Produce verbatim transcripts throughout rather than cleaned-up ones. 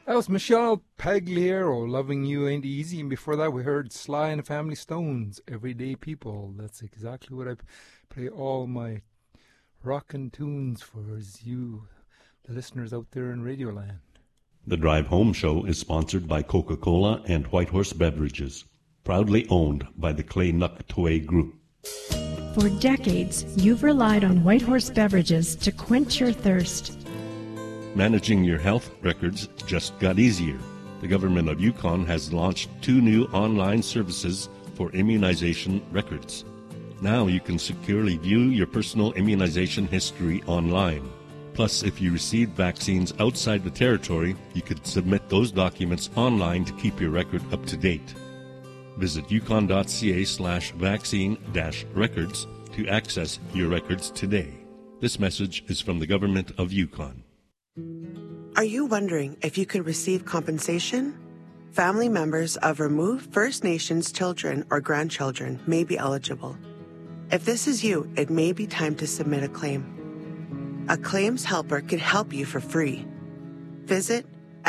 That was Michelle Pagliaro, Loving You Ain't Easy. And before that, we heard Sly and the Family Stones, Everyday People. That's exactly what I play all my rockin' tunes for, is you, the listeners out there in Radioland. The Drive Home Show is sponsored by Coca-Cola and Whitehorse Beverages, proudly owned by the Clay Nuck Group. For decades, you've relied on Whitehorse Beverages to quench your thirst. Managing your health records just got easier. The government of Yukon has launched two new online services for immunization records. Now you can securely view your personal immunization history online. Plus, if you received vaccines outside the territory, you could submit those documents online to keep your record up to date. Visit yukon.ca slash vaccine dash records to access your records today. This message is from the government of Yukon. Are you wondering if you could receive compensation? Family members of removed First Nations children or grandchildren may be eligible. If this is you, it may be time to submit a claim. A claims helper can help you for free. Visit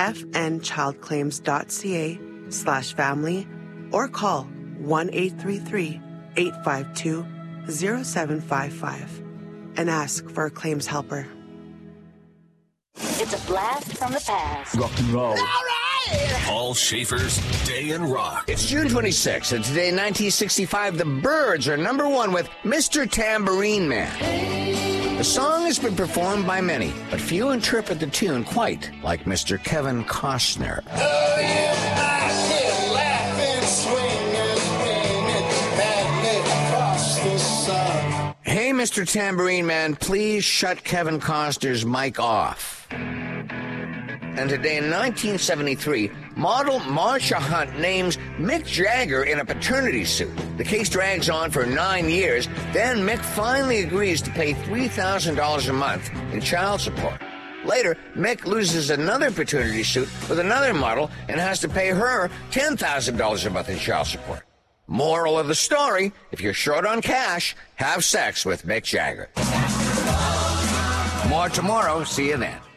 fnchildclaims.ca slash family or call one eight three three, eight five two, zero seven five five and ask for a claims helper. It's a blast from the past. Rock and roll. All right! Paul Schaefer's Day in Rock. It's June twenty-sixth, and today in nineteen sixty-five, the Byrds are number one with Mister Tambourine Man. The song has been performed by many, but few interpret the tune quite like Mister Kevin Costner. Oh, yeah, I can laugh and swing and bang it across the sun. Hey, Mister Tambourine Man, please shut Kevin Costner's mic off. And today in nineteen seventy-three, model Marsha Hunt names Mick Jagger in a paternity suit. The case drags on for nine years. Then Mick finally agrees to pay three thousand dollars a month in child support. Later, Mick loses another paternity suit with another model and has to pay her ten thousand dollars a month in child support. Moral of the story, if you're short on cash, have sex with Mick Jagger. More tomorrow. See you then.